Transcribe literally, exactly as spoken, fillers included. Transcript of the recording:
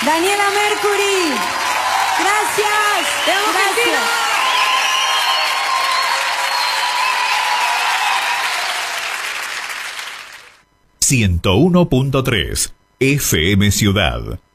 Daniela Mercury. Gracias. ¡Te amo, Argentina! ciento uno punto tres F M Ciudad.